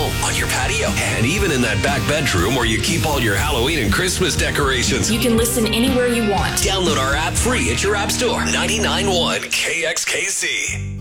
home, on your patio, and even in that back bedroom where you keep all your Halloween and Christmas decorations. You can listen anywhere you want. Download our app free at your app store. 99.1 KXKC.